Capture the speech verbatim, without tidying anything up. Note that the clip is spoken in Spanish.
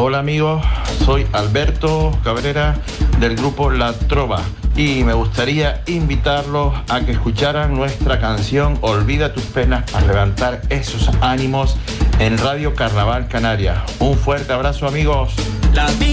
Hola amigos, soy Alberto Cabrera del grupo La Trova y me gustaría invitarlos a que escucharan nuestra canción Olvida tus penas para levantar esos ánimos en Radio Carnaval Canaria. Un fuerte abrazo amigos. La